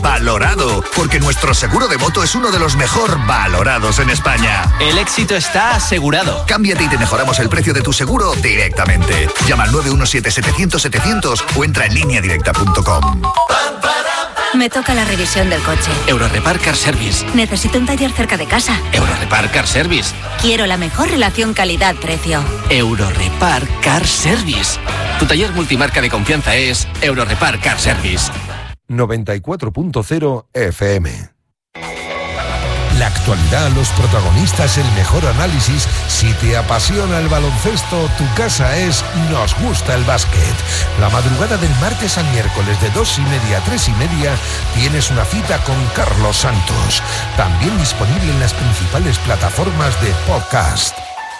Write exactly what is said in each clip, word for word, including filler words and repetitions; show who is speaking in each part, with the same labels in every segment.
Speaker 1: valorado, porque nuestro seguro de moto es uno de los mejor valorados en España.
Speaker 2: El éxito está asegurado.
Speaker 1: Cámbiate y te mejoramos el precio de tu seguro directamente. Llama al nueve uno siete setecientos setecientos o entra en línea directa punto com.
Speaker 3: Me toca la revisión del coche.
Speaker 2: Eurorepar Car Service.
Speaker 3: Necesito un taller cerca de casa.
Speaker 2: Eurorepar Car Service.
Speaker 3: Quiero la mejor relación calidad-precio.
Speaker 2: Eurorepar Car Service. Tu taller multimarca de confianza es Eurorepar Car Service.
Speaker 4: noventa y cuatro punto cero F M. La actualidad, los protagonistas, el mejor análisis. Si te apasiona el baloncesto, tu casa es Nos Gusta el Básquet. La madrugada del martes al miércoles de dos y media a tres y media tienes una cita con Carlos Santos. También disponible en las principales plataformas de podcast.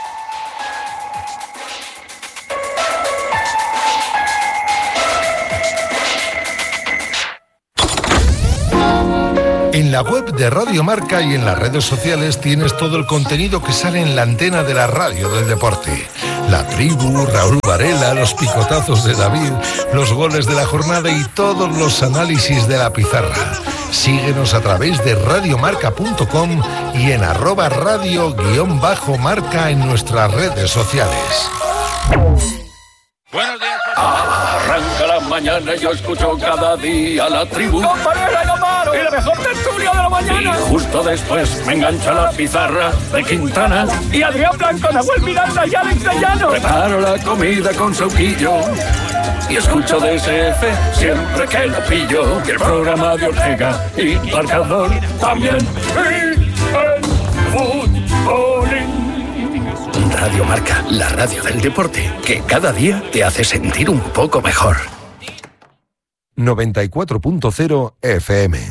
Speaker 4: En la web de Radio Marca y en las redes sociales tienes todo el contenido que sale en la antena de la radio del deporte. La tribu, Raúl Varela, los picotazos de David, los goles de la jornada y todos los análisis de la pizarra. Síguenos a través de radiomarca punto com y en arroba radio guión bajo marca en nuestras redes sociales.
Speaker 5: Buenos días. Arranca la mañana y yo escucho cada día la tribu. ¡Compañera, no paro! ¡Y la mejor tertulia de la mañana! Y justo después me engancha la pizarra de Quintana. Y Adrián Blanco, Nahuel Miranda y Alex Rellano. Preparo la comida con sauquillo y escucho D S F siempre que lo pillo. Y el programa de Ortega y Marcador también. Y el fútbolín. Radio Marca, la radio del deporte, que cada día te hace sentir un poco mejor.
Speaker 4: noventa y cuatro punto cero F M.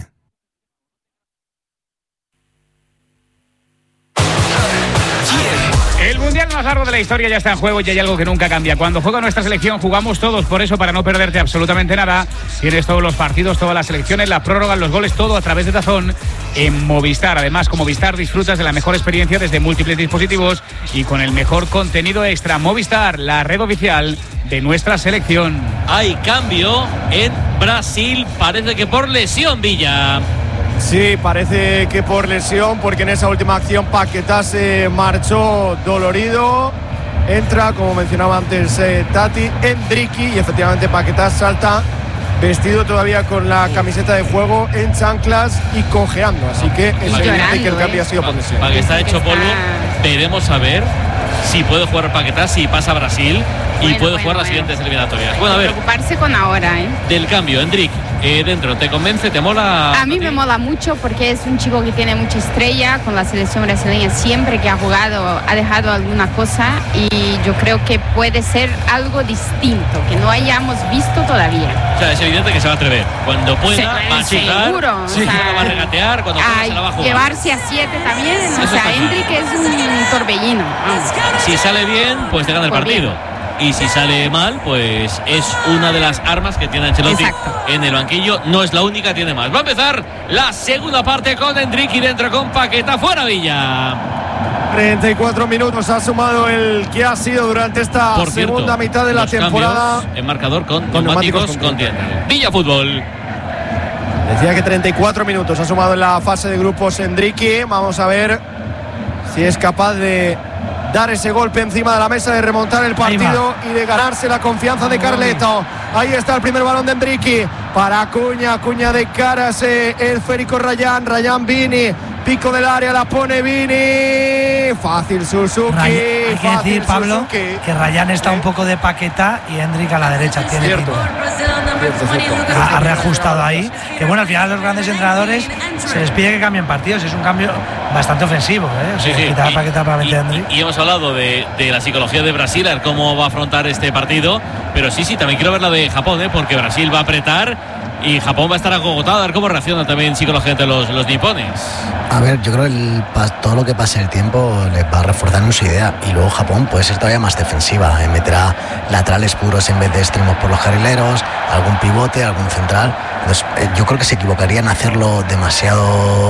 Speaker 6: El mundial más largo de la historia ya está en juego y hay algo que nunca cambia. Cuando juega nuestra selección jugamos todos, por eso para no perderte absolutamente nada, tienes todos los partidos, todas las selecciones, la prórroga, los goles, todo a través de DAZN en Movistar. Además, con Movistar disfrutas de la mejor experiencia desde múltiples dispositivos y con el mejor contenido extra. Movistar, la red oficial de nuestra selección.
Speaker 7: Hay cambio en Brasil, parece que por lesión, Villa.
Speaker 8: Sí, parece que por lesión, porque en esa última acción Paquetá se marchó dolorido. Entra, como mencionaba antes eh, Tati, Endricky, y efectivamente Paquetá salta vestido todavía con la camiseta de juego, en chanclas y cojeando. Así que es evidente que el cambio ha sido por lesión.
Speaker 7: Paquetá hecho polvo. Veremos a ver si puede jugar Paquetá, si pasa a Brasil y
Speaker 9: bueno,
Speaker 7: puede
Speaker 9: bueno,
Speaker 7: jugar
Speaker 9: bueno.
Speaker 7: las siguientes eliminatorias. Bueno, a ver.
Speaker 9: Preocuparse con ahora, ¿eh?
Speaker 7: Del cambio, Endrick, eh, dentro, ¿te convence? ¿Te mola?
Speaker 9: A mí me mola mucho porque es un chico que tiene mucha estrella con la selección brasileña. Siempre que ha jugado ha dejado alguna cosa y yo creo que puede ser algo distinto que no hayamos visto todavía.
Speaker 7: O sea, es evidente que se va a atrever. Cuando pueda,
Speaker 9: Se-
Speaker 7: va a chutar,
Speaker 9: seguro,
Speaker 7: sí,
Speaker 9: o sea,
Speaker 7: va a regatear, cuando pueda se la va a jugar.
Speaker 9: Llevarse a siete también,
Speaker 7: Eso
Speaker 9: o sea,
Speaker 7: está
Speaker 9: Endrick es un torbellino. Vamos.
Speaker 7: Si sale bien, pues te gana el
Speaker 9: Pues
Speaker 7: partido. Y si sale mal, pues es una de las armas que tiene Ancelotti en el banquillo. No es la única, tiene más. Va a empezar la segunda parte con Endrick y dentro con Paquetá. Fuera Villa.
Speaker 8: treinta y cuatro minutos ha sumado el que ha sido durante esta
Speaker 7: Por cierto,
Speaker 8: segunda mitad de la
Speaker 7: los
Speaker 8: temporada.
Speaker 7: cambios en marcador con,
Speaker 8: Con
Speaker 7: neumáticos
Speaker 8: neumáticos
Speaker 7: Continental. Villa Fútbol.
Speaker 8: Decía que treinta y cuatro minutos ha sumado en la fase de grupos Endricky. Vamos a ver si es capaz de dar ese golpe encima de la mesa, de remontar el partido y de ganarse la confianza de Carleto. Ahí está el primer balón de Endricky para Acuña, Acuña de caras, eh, el Férico Rayán, Rayán Vini, pico del área, la pone Vini, fácil Suzuki.
Speaker 10: Ray- hay que
Speaker 8: fácil
Speaker 10: decir, Pablo,
Speaker 8: Suzuki.
Speaker 10: que Rayán está un poco de Paquetá y Endrick a la derecha. Tiene
Speaker 8: Cierto. Cierto, cierto.
Speaker 10: Ha, ha reajustado ahí. Que bueno, al final los grandes entrenadores se les pide que cambien partidos. Es un cambio bastante ofensivo, ¿eh? O sea,
Speaker 7: Sí, sí.
Speaker 10: quitar a
Speaker 7: Y-
Speaker 10: Paquetá para meter a Endrick.
Speaker 7: Y, y hemos hablado de, de la psicología de Brasil, a ver cómo va a afrontar este partido. Pero sí, sí, también quiero ver la de Japón, ¿eh? Porque Brasil va a apretar y Japón va a estar acogotado. A ver cómo reaccionan también psicológicamente los, los nipones.
Speaker 11: A ver, yo creo que el, todo lo que pase el tiempo les va a reforzar en su idea. Y luego Japón puede ser todavía más defensiva. Eh, meterá laterales puros en vez de extremos por los carrileros, algún pivote, algún central. Entonces, eh, yo creo que se equivocaría en hacerlo demasiado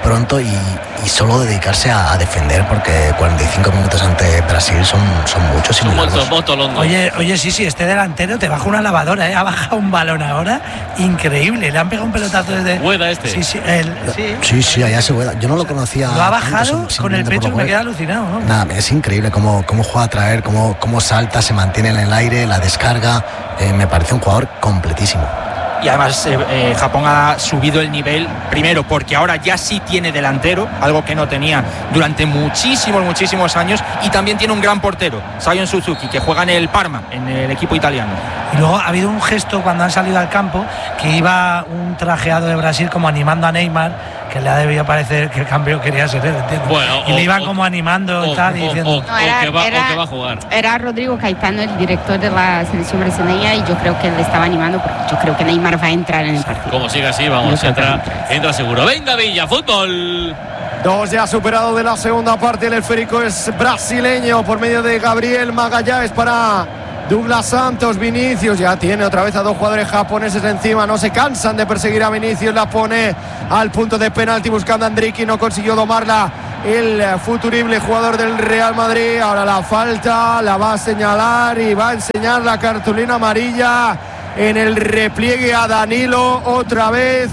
Speaker 11: pronto y, y solo dedicarse a, a defender, porque cuarenta y cinco minutos ante Brasil son, son muchos y muy largos.
Speaker 10: Oye, oye, sí, sí, este delantero te baja una lavadora, ¿eh? Ha bajado un balón ahora increíble. Le han pegado un pelotazo desde...
Speaker 7: Hueda este.
Speaker 10: Sí, sí, el, sí.
Speaker 11: Sí, sí, allá se Hueda. Yo no lo conocía.
Speaker 10: Lo ha bajado
Speaker 11: tanto,
Speaker 10: con el pecho, me queda alucinado, ¿no?
Speaker 11: Nada, es increíble cómo, cómo juega a traer, cómo, cómo salta, se mantiene en el aire, la descarga. Eh, me parece un jugador completísimo.
Speaker 12: Y además eh, eh, Japón ha subido el nivel, primero porque ahora ya sí tiene delantero, algo que no tenía durante muchísimos, muchísimos años, y también tiene un gran portero, Sion Suzuki, que juega en el Parma, en el equipo italiano.
Speaker 10: Y luego ha habido un gesto cuando han salido al campo, que iba un trajeado de Brasil como animando a Neymar, que le ha debido parecer que el cambio quería ser él, ¿entiendes?
Speaker 7: Bueno,
Speaker 10: y
Speaker 7: o,
Speaker 10: le iban
Speaker 7: o,
Speaker 10: como animando
Speaker 7: o,
Speaker 10: y tal,
Speaker 7: o,
Speaker 10: y diciendo...
Speaker 7: O,
Speaker 9: No, era,
Speaker 7: o, que va,
Speaker 9: era,
Speaker 7: o que va a jugar.
Speaker 9: Era Rodrigo Caetano, el director de la selección brasileña, y yo creo que él le estaba animando porque yo creo que Neymar va a entrar en el partido.
Speaker 7: Como siga así, vamos, entra, entra seguro. Venga, Villa, fútbol.
Speaker 8: Dos ya superado de la segunda parte. El esférico es brasileño por medio de Gabriel Magalhães para Douglas Santos. Vinicius ya tiene otra vez a dos jugadores japoneses encima. No se cansan de perseguir a Vinicius. La pone al punto de penalti buscando a Ndricky. No consiguió domarla el futurible jugador del Real Madrid. Ahora la falta la va a señalar y va a enseñar la cartulina amarilla en el repliegue a Danilo otra vez.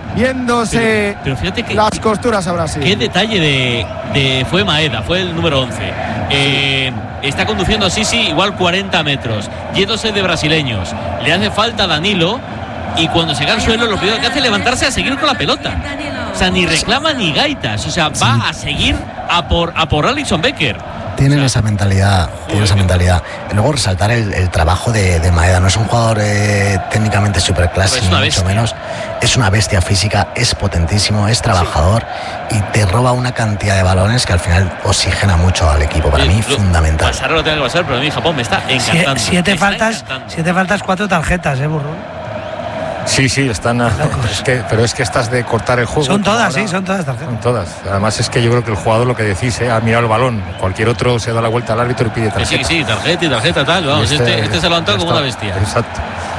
Speaker 8: Viéndose
Speaker 7: pero, pero fíjate que,
Speaker 8: las costuras a Brasil.
Speaker 7: Qué detalle de, de fue Maeda, fue el número once. Eh, está conduciendo así, sí, igual cuarenta metros, yéndose de brasileños. Le hace falta a Danilo y cuando se cae al suelo lo primero que hace es levantarse a seguir con la pelota. O sea, ni reclama ni gaitas. O sea, va sí. a seguir a por, a por Alisson Becker.
Speaker 11: Tienen o sea, esa mentalidad, tienen esa mentalidad. Y luego resaltar el, el trabajo de, de Maeda. No es un jugador eh, técnicamente superclase, ni mucho menos. Es una bestia física, es potentísimo, es trabajador sí. y te roba una cantidad de balones que al final oxigena mucho al equipo. Para sí, mí, lo, fundamental.
Speaker 7: Pasar lo tengo que pasar, pero a mí Japón me está encantando.
Speaker 10: Sie, siete,
Speaker 7: está
Speaker 10: faltas,
Speaker 7: encantando.
Speaker 10: siete faltas, cuatro tarjetas, ¿eh, Burro?
Speaker 13: Sí, sí, están. A, es que, pero es que estas de cortar el juego.
Speaker 10: Son todas,
Speaker 13: ahora,
Speaker 10: sí, son todas tarjetas.
Speaker 13: Son todas. Además, es que yo creo que el jugador, lo que decís, ¿eh? ha mirado el balón. Cualquier otro se da la vuelta al árbitro y pide tarjeta.
Speaker 7: Sí, sí, tarjeta y tarjeta, tal. Vamos, este, este, este se ha levantado como una bestia.
Speaker 13: Exacto.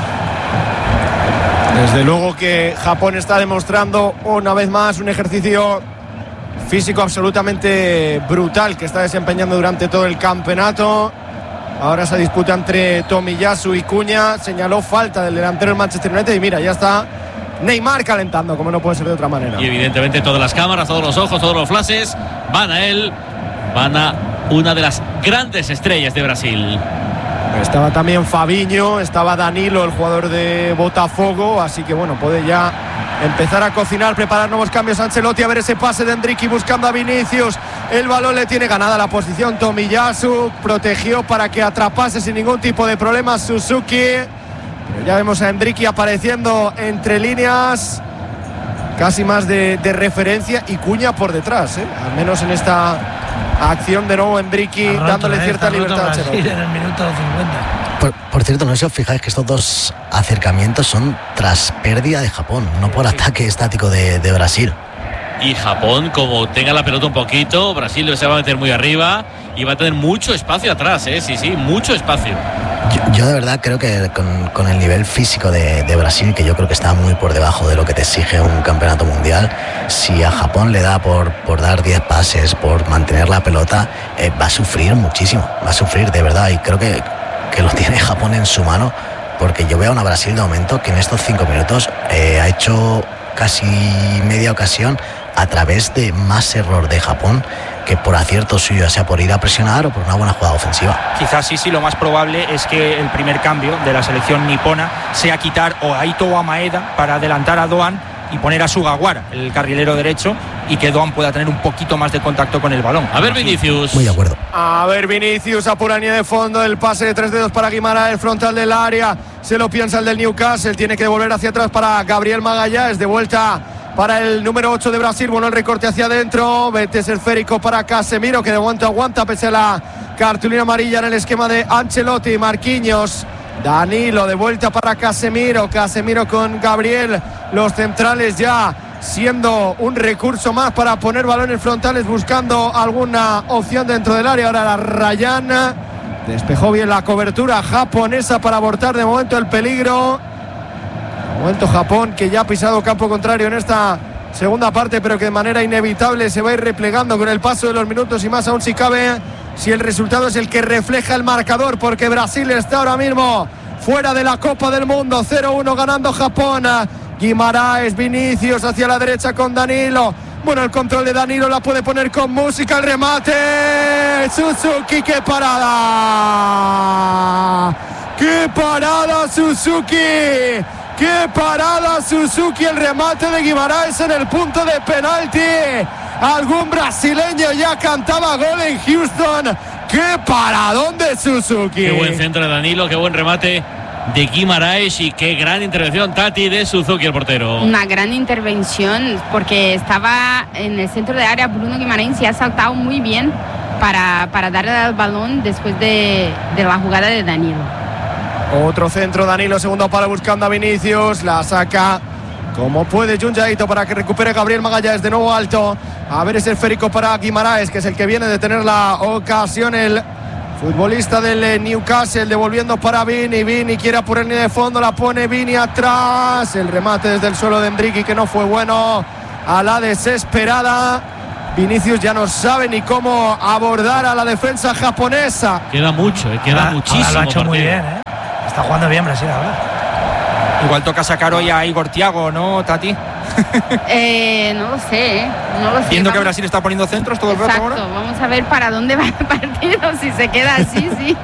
Speaker 8: Desde luego que Japón está demostrando una vez más un ejercicio físico absolutamente brutal que está desempeñando durante todo el campeonato. Ahora esa disputa entre Tomiyasu y Cunha, señaló falta del delantero del Manchester United y mira, ya está Neymar calentando, como no puede ser de otra manera.
Speaker 7: Y evidentemente todas las cámaras, todos los ojos, todos los flashes van a él, van a una de las grandes estrellas de Brasil.
Speaker 8: Estaba también Fabinho, estaba Danilo, el jugador de Botafogo, así que bueno, puede ya empezar a cocinar, preparar nuevos cambios Ancelotti, a ver ese pase de Ndricky buscando a Vinicius. El balón le tiene ganada la posición Tomiyasu, protegió para que atrapase sin ningún tipo de problema Suzuki. Pero ya vemos a Ndricky apareciendo entre líneas, casi más de, de referencia, y Cunha por detrás, ¿eh? Al menos en esta acción de nuevo Ndricky roto, dándole eh, cierta libertad a Ancelotti.
Speaker 10: En el minuto cincuenta.
Speaker 11: Por, por cierto, no sé si os fijáis que estos dos acercamientos son tras pérdida de Japón, no por ataque estático de, de Brasil.
Speaker 7: Y Japón, como tenga la pelota un poquito, Brasil se va a meter muy arriba y va a tener mucho espacio atrás, ¿eh? Sí, sí, mucho espacio.
Speaker 11: Yo, yo de verdad creo que con, con el nivel físico de, de Brasil, que yo creo que está muy por debajo de lo que te exige un campeonato mundial, si a Japón le da por, por dar diez pases, por mantener la pelota, eh, va a sufrir muchísimo, va a sufrir de verdad, y creo que, que lo tiene Japón en su mano, porque yo veo a una Brasil de momento que en estos cinco minutos eh, ha hecho casi media ocasión a través de más error de Japón que por acierto suyo, sea por ir a presionar o por una buena jugada ofensiva.
Speaker 12: Quizás sí, sí, lo más probable es que el primer cambio de la selección nipona sea quitar o a Ito o a Maeda para adelantar a Doan y poner a Sugawara, el carrilero derecho, y que Doan pueda tener un poquito más de contacto con el balón.
Speaker 7: A ver, Vinicius.
Speaker 11: Muy de acuerdo.
Speaker 8: A ver, Vinicius, a pura línea de fondo, el pase de tres dedos para Guimara, el frontal del área, se lo piensa el del Newcastle, tiene que devolver hacia atrás para Gabriel Magalhães, de vuelta para el número ocho de Brasil, bueno, el recorte hacia adentro, vete esférico para Casemiro, que de momento aguanta pese a la cartulina amarilla en el esquema de Ancelotti. Marquinhos, Danilo, de vuelta para Casemiro, Casemiro con Gabriel, los centrales ya siendo un recurso más para poner balones frontales, buscando alguna opción dentro del área. Ahora la Rayana despejó bien la cobertura japonesa para abortar de momento el peligro. De momento Japón, que ya ha pisado campo contrario en esta segunda parte, pero que de manera inevitable se va a ir replegando con el paso de los minutos y más aún si cabe, si el resultado es el que refleja el marcador, porque Brasil está ahora mismo fuera de la Copa del Mundo. Cero uno ganando Japón. Guimaraes, Vinicius hacia la derecha con Danilo. Bueno, el control de Danilo la puede poner con música, el remate. Suzuki, qué parada. Qué parada Suzuki. Qué parada Suzuki, el remate de Guimaraes en el punto de penalti. Algún brasileño ya cantaba gol en Houston. ¡Qué paradón de Suzuki!
Speaker 7: Qué buen centro de Danilo, qué buen remate de Guimaraes y qué gran intervención, Tati, de Suzuki, el portero.
Speaker 9: Una gran intervención porque estaba en el centro de área. Bruno Guimaraes y ha saltado muy bien para, para darle el balón después de, de la jugada de Danilo.
Speaker 8: Otro centro, Danilo, segundo palo buscando a Vinicius. La saca como puede Junjaito para que recupere Gabriel Magallanes, de nuevo alto. A ver ese esférico para Guimaraes, que es el que viene de tener la ocasión, el futbolista del Newcastle, devolviendo para Vini. Vini quiere apurar línea de fondo, la pone Vini atrás. El remate desde el suelo de Endricky, que no fue bueno, a la desesperada. Vinicius ya no sabe ni cómo abordar a la defensa japonesa.
Speaker 7: Queda mucho, eh, queda
Speaker 10: ahora,
Speaker 7: muchísimo.
Speaker 10: Ahora lo ha hecho
Speaker 7: partido.
Speaker 10: muy bien, ¿eh? Está jugando bien Brasil ahora.
Speaker 12: Igual toca sacar hoy a Igor Thiago, ¿no, Tati?
Speaker 9: eh, no lo sé, ¿eh? No lo sé.
Speaker 12: Viendo
Speaker 9: vamos.
Speaker 12: que Brasil está poniendo centros todo el rato
Speaker 9: Exacto,
Speaker 12: ahora.
Speaker 9: vamos a ver para dónde va el partido, si se queda así, sí.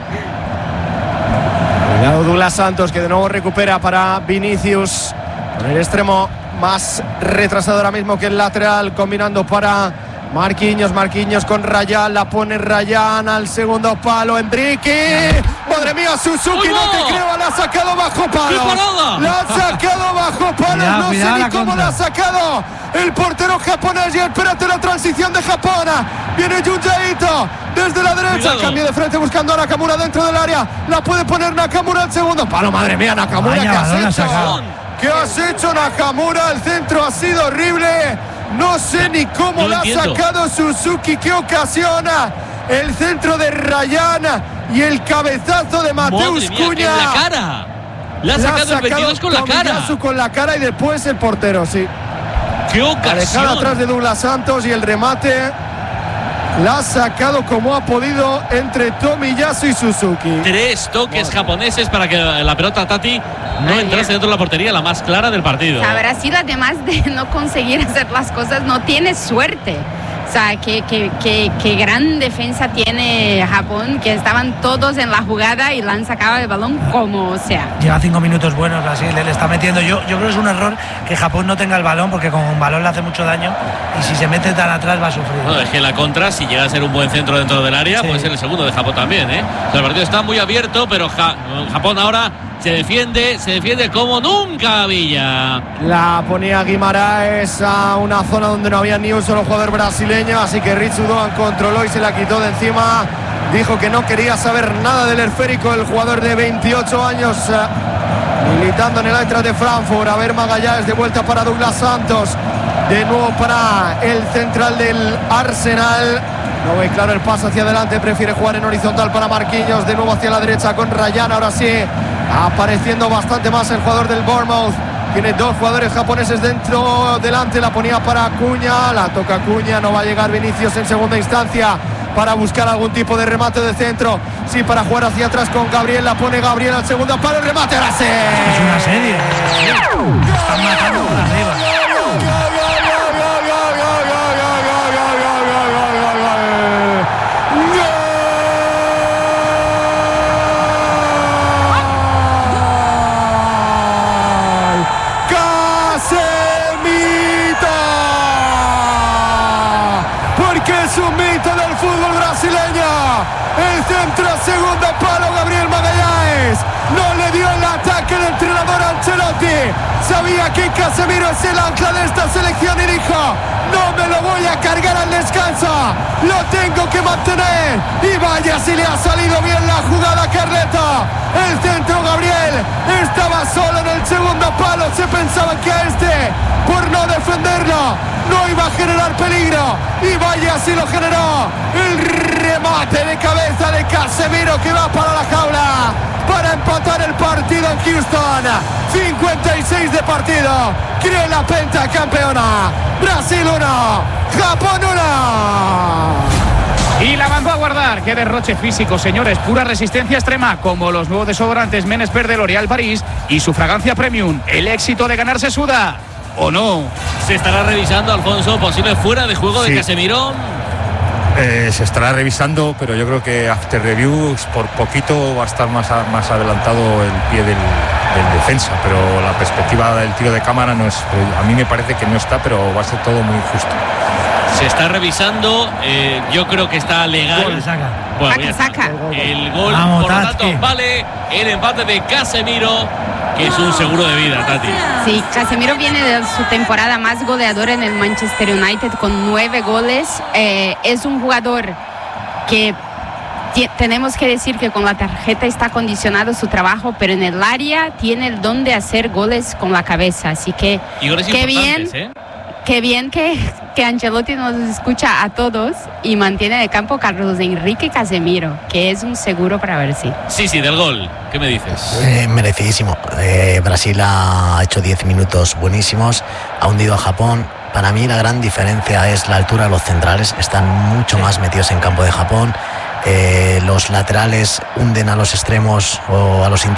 Speaker 8: Cuidado Douglas Santos, que de nuevo recupera para Vinicius, con el extremo más retrasado ahora mismo que el lateral, combinando para Marquinhos. Marquinhos con Rayán, la pone Rayán al segundo palo. Endricky, madre mía, Suzuki, no te creo, la ha sacado bajo palos. La ha sacado bajo palos,
Speaker 10: Cuidado,
Speaker 8: no
Speaker 10: cuidado
Speaker 8: sé
Speaker 10: la
Speaker 8: ni cómo
Speaker 10: contra.
Speaker 8: la ha sacado el portero japonés. Y espérate la transición de Japón. Viene Junjaito desde la derecha,
Speaker 7: Cuidado.
Speaker 8: cambio de frente buscando a Nakamura dentro del área. La puede poner Nakamura al segundo palo. Madre mía, Nakamura,
Speaker 10: Vaya
Speaker 8: ¿qué has
Speaker 10: balón ha
Speaker 8: hecho?
Speaker 10: sacado.
Speaker 8: ¿Qué has hecho, Nakamura? El centro ha sido horrible. No sé ni cómo
Speaker 7: No lo
Speaker 8: la ha
Speaker 7: entiendo.
Speaker 8: sacado Suzuki. ¿Qué ocasiona? El centro de Rayán y el cabezazo de Mateus
Speaker 7: Madre mía,
Speaker 8: Cunha.
Speaker 7: en la cara. La ha
Speaker 8: La
Speaker 7: sacado el veintidós con la cara.
Speaker 8: Tomiyasu con la cara y después el portero, sí.
Speaker 7: ¡Qué
Speaker 8: Alejada
Speaker 7: ocasión!
Speaker 8: atrás de Douglas Santos y el remate la ha sacado como ha podido entre Tomiyasu y Suzuki.
Speaker 7: Tres toques japoneses para que la pelota, Tati, no
Speaker 9: Ay,
Speaker 7: entrase
Speaker 9: ya.
Speaker 7: dentro de la portería, la más clara del partido.
Speaker 9: O sea, Brasil, además de no conseguir hacer las cosas, no tiene suerte. O sea, qué, qué, qué, qué gran defensa tiene Japón, que estaban todos en la jugada y la han sacado el balón como sea.
Speaker 10: Lleva cinco minutos buenos Brasil, le está metiendo. Yo, yo creo que es un error que Japón no tenga el balón, porque con un balón le hace mucho daño y si se mete tan atrás va a sufrir.
Speaker 7: No, es que la contra, si llega a ser un buen centro dentro del área,
Speaker 10: Sí.
Speaker 7: puede ser el segundo de Japón también, ¿eh? O sea, el partido está muy abierto, pero Ja- Japón ahora se defiende, se defiende como nunca, Villa.
Speaker 8: La ponía Guimaraes a una zona donde no había ni un solo jugador brasileño, así que Ritsu Doan controló y se la quitó de encima. Dijo que no quería saber nada del esférico, el jugador de veintiocho años, eh, militando en el Eintracht de Frankfurt. A ver, Magallanes de vuelta para Douglas Santos, de nuevo para el central del Arsenal. No ve claro el paso hacia adelante, prefiere jugar en horizontal para Marquinhos, de nuevo hacia la derecha con Rayán. Ahora sí, apareciendo bastante más el jugador del Bournemouth. Tiene dos jugadores japoneses dentro, delante, la ponía para Acuña, la toca Acuña, no va a llegar Vinicius en segunda instancia para buscar algún tipo de remate de centro. Sí, para jugar hacia atrás con Gabriel, la pone Gabriel al segundo palo, el remate, ahora sí.
Speaker 10: Es una serie. Están matando por arriba.
Speaker 8: Es un mito del fútbol brasileño. El centro, segundo palo, Gabriel Magallanes. No le dio el ataque del entrenador Ancelotti. Sabía que Casemiro es el ancla de esta selección y dijo: no me lo voy a cargar al descanso, lo tengo que mantener. Y vaya si le ha salido bien la jugada, Carleto. El centro, Gabriel estaba solo en el segundo palo. Se pensaba que a este, por no defenderlo, no iba a generar peligro, y vaya si lo generó. El remate de cabeza de Casemiro, que va para la jaula. para empatar el partido en Houston. cincuenta y seis de partido. Cree la pentacampeona. Brasil uno, Japón uno.
Speaker 6: Y la mandó a guardar. Qué derroche físico, señores. Pura resistencia extrema, como los nuevos desodorantes Men Expert de L'Oréal París y su fragancia premium. El éxito de ganar se suda, ¿o no?
Speaker 7: Se estará revisando, Alfonso, posible fuera de juego
Speaker 13: sí.
Speaker 7: de Casemiro.
Speaker 13: Eh, se estará revisando, pero yo creo que after review por poquito va a estar más, a, más adelantado el pie del, del defensa, pero la perspectiva del tiro de cámara no es, a mí me parece que no está, pero va a ser todo muy justo.
Speaker 7: Se está revisando, eh, yo creo que está legal.
Speaker 10: Gol, saca.
Speaker 7: Bueno,
Speaker 9: saca, saca.
Speaker 7: El gol,
Speaker 10: Vamos,
Speaker 7: por lo
Speaker 10: Tati.
Speaker 7: tanto, vale el empate de Casemiro, que es un seguro de vida, Tati.
Speaker 9: Sí, Casemiro viene de su temporada más goleadora en el Manchester United con nueve goles. Eh, es un jugador que t- tenemos que decir que con la tarjeta está condicionado su trabajo, pero en el área tiene el don de hacer goles con la cabeza. Así que
Speaker 7: Y goles
Speaker 9: qué bien.
Speaker 7: importantes, ¿eh?
Speaker 9: Qué bien que, que Ancelotti nos escucha a todos y mantiene de campo Carlos Enrique Casemiro, que es un seguro para Brasil.
Speaker 7: Sí, sí, del gol. ¿Qué me dices?
Speaker 11: Eh, merecidísimo. Eh, Brasil ha hecho diez minutos buenísimos, ha hundido a Japón. Para mí la gran diferencia es la altura de los centrales, están mucho más metidos en campo de Japón. Eh, los laterales hunden a los extremos o a los interiores